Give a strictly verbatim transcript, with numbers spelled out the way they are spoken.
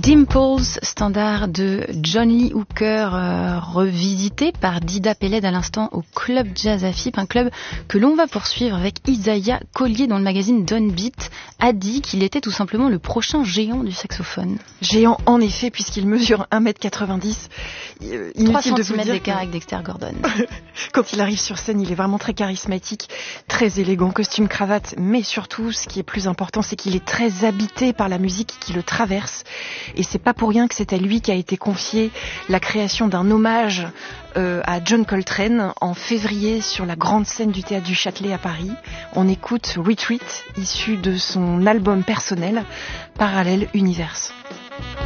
Dimples, standard de John Lee Hooker, euh, revisité par Dida Peled à l'instant au Club Jazz Afip, un club que l'on va poursuivre avec Isaiah Collier, dont le magazine Downbeat a dit qu'il était tout simplement le prochain géant du saxophone. Géant en effet, puisqu'il mesure un mètre quatre-vingt-dix. Euh, trois centimètres d'écart avec Dexter Gordon. Quand il arrive sur scène, il est vraiment très charismatique, très élégant, costume, cravate, mais surtout, ce qui est plus important, c'est qu'il est très habité par la musique qui le traverse. Et c'est pas pour rien que c'est à lui qu'a été confiée la création d'un hommage euh, à John Coltrane en février sur la grande scène du Théâtre du Châtelet à Paris. On écoute Retreat, issu de son album personnel Parallel Universe.